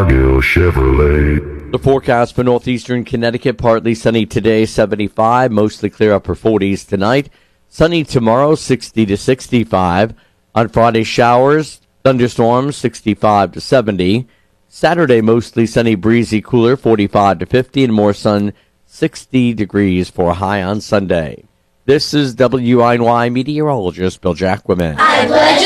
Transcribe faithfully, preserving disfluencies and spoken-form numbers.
Cargill Chevrolet. The forecast for northeastern Connecticut, partly sunny today, seventy-five, mostly clear upper forties tonight. Sunny tomorrow, sixty to sixty-five. On Friday, showers, thunderstorms, sixty-five to seventy. Saturday, mostly sunny, breezy, cooler, forty-five to fifty, and more sun, sixty degrees for a high on Sunday. This is W I N Y meteorologist Bill Jacquemin. I pledge